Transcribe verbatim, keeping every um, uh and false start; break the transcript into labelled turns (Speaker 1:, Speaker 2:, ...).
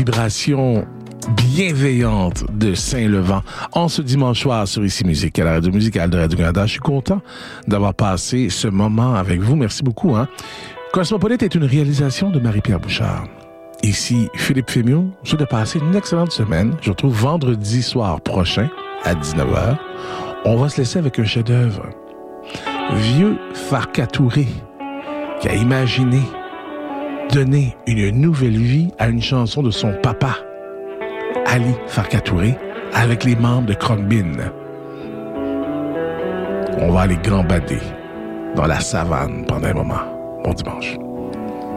Speaker 1: vibrations bienveillantes de Saint-Levant en ce dimanche soir sur Ici Musique à la radio musicale de Radio-Canada. Je suis content d'avoir passé ce moment avec vous. Merci beaucoup. Hein? Cosmopolite est une réalisation de Marie-Pierre Bouchard. Ici Philippe Fémieux. Je vous souhaite de passer une excellente semaine. Je vous retrouve vendredi soir prochain à dix-neuf heures. On va se laisser avec un chef-d'œuvre. Vieux Farka Touré qui a imaginé donner une nouvelle vie à une chanson de son papa, Ali Farka Touré, avec les membres de Khruangbin. On va aller gambader dans la savane pendant un moment. Bon dimanche.